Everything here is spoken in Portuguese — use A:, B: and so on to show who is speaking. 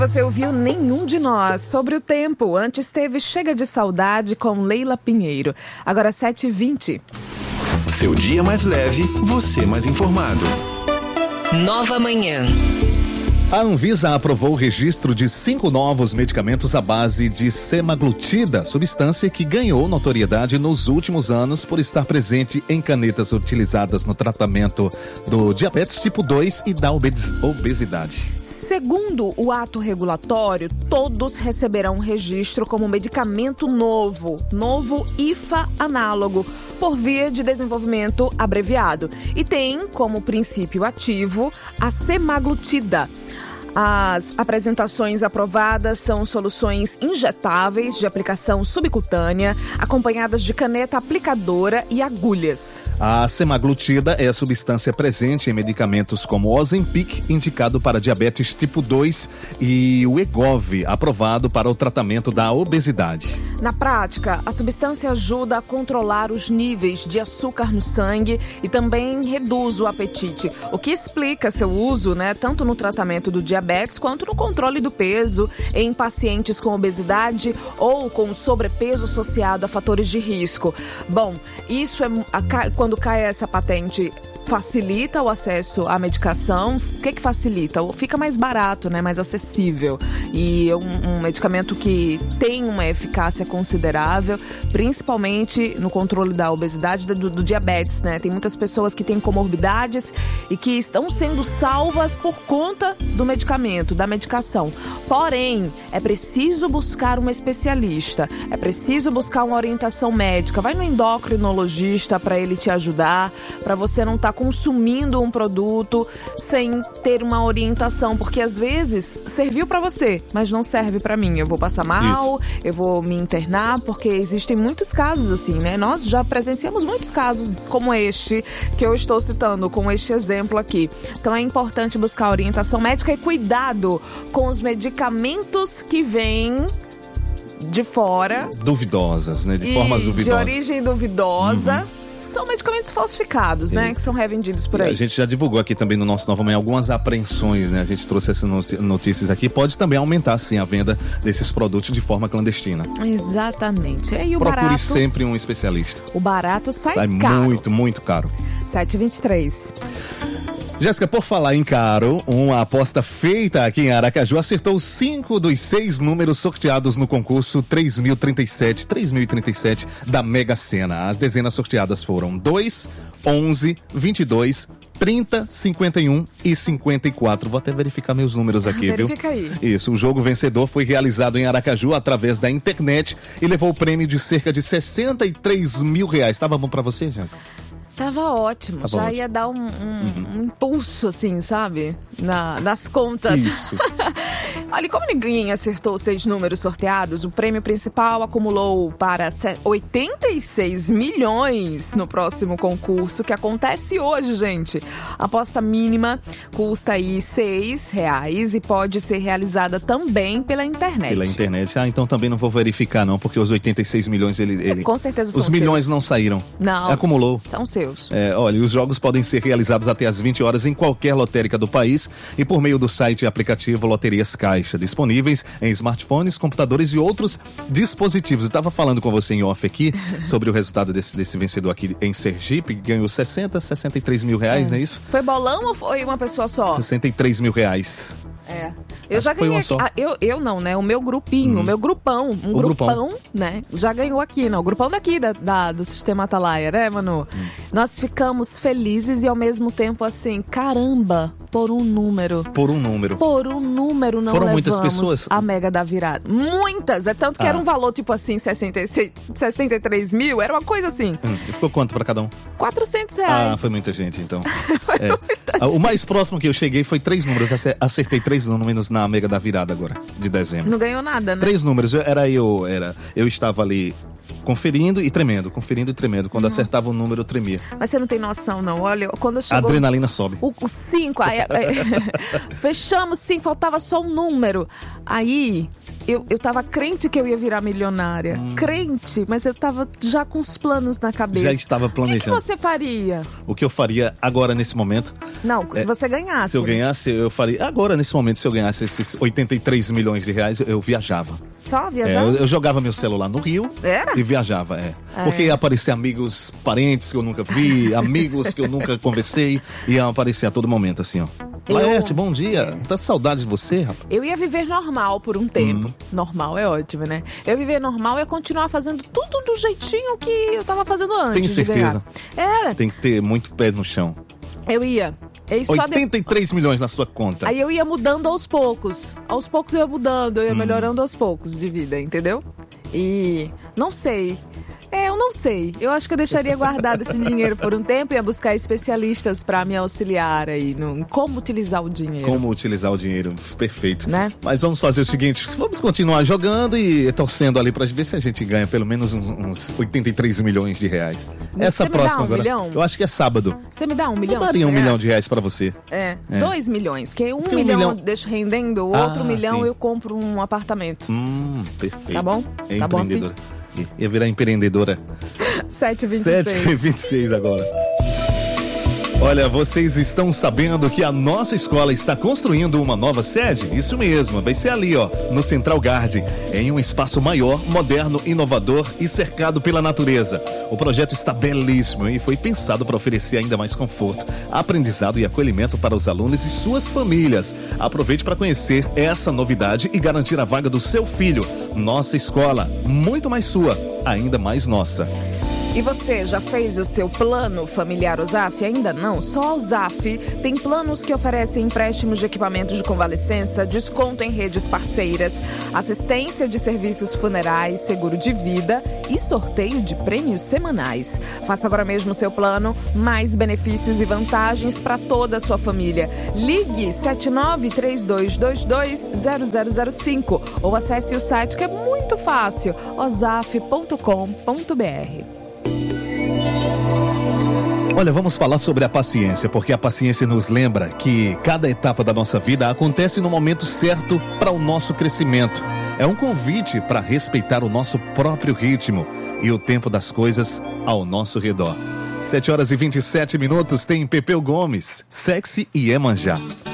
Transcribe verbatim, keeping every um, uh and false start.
A: Você ouviu Nenhum de Nós sobre o tempo. Antes teve Chega de Saudade com Leila Pinheiro. Agora sete e vinte.
B: Seu dia mais leve, você mais informado.
C: Nova Manhã.
D: A Anvisa aprovou o registro de cinco novos medicamentos à base de semaglutida, substância que ganhou notoriedade nos últimos anos por estar presente em canetas utilizadas no tratamento do diabetes tipo dois e da obesidade.
A: Segundo o ato regulatório, todos receberão registro como medicamento novo, novo I F A análogo, por via de desenvolvimento abreviado. E tem como princípio ativo a semaglutida. As apresentações aprovadas são soluções injetáveis de aplicação subcutânea, acompanhadas de caneta aplicadora e agulhas.
D: A semaglutida é a substância presente em medicamentos como o Ozempic, indicado para diabetes tipo dois, e o Wegovy, aprovado para o tratamento da obesidade.
A: Na prática, a substância ajuda a controlar os níveis de açúcar no sangue e também reduz o apetite, o que explica seu uso, né, tanto no tratamento do diabetes quanto no controle do peso em pacientes com obesidade ou com sobrepeso associado a fatores de risco. Bom, isso é quando cai essa patente, facilita o acesso à medicação. O que que facilita? Fica mais barato, né? Mais acessível. E é um, um medicamento que tem uma eficácia considerável, principalmente no controle da obesidade e do, do diabetes, né? Tem muitas pessoas que têm comorbidades e que estão sendo salvas por conta do medicamento, da medicação. Porém, é preciso buscar um especialista, é preciso buscar uma orientação médica. Vai no endocrinologista para ele te ajudar, para você não estar consumindo um produto sem ter uma orientação, porque às vezes serviu para você, mas não serve para mim. Eu vou passar mal, Isso. eu vou me internar, porque existem muitos casos assim, né? Nós já presenciamos muitos casos como este que eu estou citando, com este exemplo aqui. Então é importante buscar orientação médica e cuidado com os medicamentos que vêm de fora.
D: Duvidosas, né? De
A: e
D: formas duvidosas.
A: De origem duvidosa.
D: Uhum.
A: São medicamentos falsificados, né?
D: E,
A: que são revendidos por
D: aí.
A: A
D: gente já divulgou aqui também no nosso Nova Manhã algumas apreensões, né? A gente trouxe essas notícias aqui. Pode também aumentar, sim, a venda desses produtos de forma clandestina.
A: Exatamente. E o
D: Procure
A: barato,
D: sempre um especialista.
A: O barato sai,
D: sai
A: caro.
D: muito, muito caro.
A: sete e vinte e três.
D: Jéssica, por falar em caro, uma aposta feita aqui em Aracaju acertou cinco dos seis números sorteados no concurso três mil e trinta e sete, três mil e trinta e sete da Mega Sena. As dezenas sorteadas foram dois, onze, vinte e dois, trinta, cinquenta e um e cinquenta e quatro. Vou até verificar meus números aqui,
A: Verifica
D: viu?
A: aí.
D: Isso, o jogo vencedor foi realizado em Aracaju através da internet e levou o prêmio de cerca de sessenta e três mil reais. Tava bom pra você, Jéssica?
A: Tava ótimo,
D: Tava
A: já
D: ótimo.
A: ia dar um, um,
D: Uhum.
A: um impulso, assim, sabe? Na, nas contas.
D: Isso.
A: Olha, como ninguém acertou seis números sorteados, o prêmio principal acumulou para oitenta e seis milhões no próximo concurso, que acontece hoje, gente. A aposta mínima custa aí seis reais e pode ser realizada também pela internet.
D: Pela internet. Ah, então também não vou verificar não, porque os oitenta e seis milhões, ele... ele...
A: Com certeza são
D: Os milhões
A: seus.
D: não saíram.
A: Não.
D: Acumulou.
A: São seus.
D: É, olha, os jogos podem ser realizados até às vinte horas em qualquer lotérica do país e por meio do site e aplicativo Loterias Caixa, disponíveis em smartphones, computadores e outros dispositivos. Eu estava falando com você em off aqui sobre o resultado desse, desse vencedor aqui em Sergipe, que ganhou sessenta, sessenta e três mil reais, é. não é isso?
A: Foi bolão ou foi uma pessoa só?
D: sessenta e três mil reais.
A: É. Eu já ganhei aqui. Ah, eu, eu não, né? O meu grupinho, o hum. meu grupão. Um
D: o
A: grupão,
D: grupão,
A: né? Já ganhou aqui, não. O grupão daqui, da, da, do Sistema Atalaia, né, Manu? Hum. Nós ficamos felizes e ao mesmo tempo assim, caramba, por um número.
D: Por um número.
A: Por um número não
D: Foram
A: levamos
D: muitas pessoas?
A: A Mega da Virada. Muitas! É tanto que ah. era um valor tipo assim, sessenta e seis, sessenta e três mil, era uma coisa assim.
D: Hum. E ficou quanto pra cada um?
A: quatrocentos reais.
D: Ah, foi muita gente, então.
A: foi
D: é.
A: muita gente.
D: O mais próximo que eu cheguei foi três números. Acertei três números na Mega da Virada agora, de dezembro.
A: Não ganhou nada, né?
D: Três números. Eu, era eu, era, eu estava ali conferindo e tremendo, conferindo e tremendo. Quando Nossa. acertava o número, eu tremia.
A: Mas você não tem noção, não. Olha, quando eu chegou...
D: A adrenalina sobe.
A: O, o cinco, aí, aí, fechamos cinco, faltava só um número. Aí, eu, eu tava crente que eu ia virar milionária. Hum. Crente, mas eu tava já com os planos na cabeça.
D: Já estava planejando.
A: O que, que você faria?
D: O que eu faria agora, nesse momento?
A: Não, se é, você ganhasse.
D: Se eu ganhasse, eu faria... Agora, nesse momento, se eu ganhasse esses oitenta e três milhões de reais, eu viajava.
A: Só viajava?
D: É, eu, eu jogava meu celular no Rio.
A: Era?
D: E viajava, é.
A: é.
D: Porque ia aparecer amigos, parentes que eu nunca vi, amigos que eu nunca conversei, iam aparecer a todo momento, assim, ó. Eu... Laerte, bom dia. Tá saudade de você, rapaz?
A: Eu ia viver normal por um tempo. Hum. Normal é ótimo, né? Eu viver normal é continuar fazendo tudo do jeitinho que eu tava fazendo antes.
D: Tenho certeza.
A: Era.
D: Tem que ter muito pé no chão.
A: Eu ia. Eu só
D: oitenta e três de... milhões na sua conta.
A: Aí eu ia mudando aos poucos. Aos poucos eu ia mudando, eu ia hum. melhorando aos poucos de vida, entendeu? E não sei. É, eu não sei. Eu acho que eu deixaria guardado esse dinheiro por um tempo e ia buscar especialistas para me auxiliar aí no como utilizar o dinheiro.
D: Como utilizar o dinheiro, perfeito.
A: Né?
D: Mas vamos fazer o seguinte, vamos continuar jogando e torcendo ali pra ver se a gente ganha pelo menos uns, uns oitenta e três milhões de reais.
A: Você
D: Essa
A: me
D: próxima
A: dá um
D: agora.
A: Milhão?
D: Eu acho que é sábado.
A: Você me dá um milhão?
D: Eu daria um milhão de reais pra você.
A: É, é. dois milhões. Porque um, porque milhão, um milhão eu deixo rendendo, o outro
D: ah,
A: milhão
D: sim.
A: eu compro um apartamento.
D: Hum, perfeito.
A: Tá bom?
D: É
A: tá bom assim?
D: Ia virar empreendedora.
A: sete e vinte e seis.
D: sete e vinte e seis agora. Olha, vocês estão sabendo que a nossa escola está construindo uma nova sede? Isso mesmo, vai ser ali, ó, no Central Garden, em um espaço maior, moderno, inovador e cercado pela natureza. O projeto está belíssimo e foi pensado para oferecer ainda mais conforto, aprendizado e acolhimento para os alunos e suas famílias. Aproveite para conhecer essa novidade e garantir a vaga do seu filho. Nossa escola, muito mais sua, ainda mais nossa.
A: E você já fez o seu plano familiar O Z A F? Ainda não? Só a O Z A F tem planos que oferecem empréstimos de equipamentos de convalescença, desconto em redes parceiras, assistência de serviços funerais, seguro de vida e sorteio de prêmios semanais. Faça agora mesmo o seu plano, mais benefícios e vantagens para toda a sua família. Ligue sete nove três dois dois dois zero zero zero cinco ou acesse o site que é muito fácil, ozaf ponto com ponto br.
D: Olha, vamos falar sobre a paciência, porque a paciência nos lembra que cada etapa da nossa vida acontece no momento certo para o nosso crescimento. É um convite para respeitar o nosso próprio ritmo e o tempo das coisas ao nosso redor. sete horas e vinte e sete minutos, tem Pepeu Gomes, Sexy e Iemanjá.